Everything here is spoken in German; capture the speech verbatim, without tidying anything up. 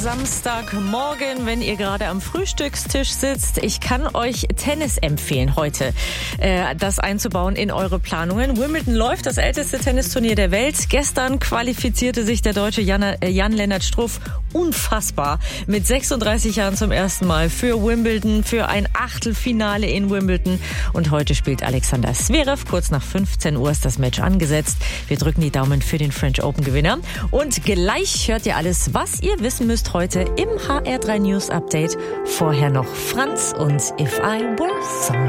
Samstagmorgen, wenn ihr gerade am Frühstückstisch sitzt. Ich kann euch Tennis empfehlen heute, äh, das einzubauen in eure Planungen. Wimbledon läuft, das älteste Tennisturnier der Welt. Gestern qualifizierte sich der Deutsche Jan, äh, Jan-Lennart Struff unfassbar mit sechsunddreißig Jahren zum ersten Mal für Wimbledon, für ein Achtelfinale in Wimbledon. Und heute spielt Alexander Zverev. Kurz nach fünfzehn Uhr ist das Match angesetzt. Wir drücken die Daumen für den French Open Gewinner. Und gleich hört ihr alles, was ihr wissen müsst heute im H R drei News Update. Vorher noch Franz und If I Were Sorry.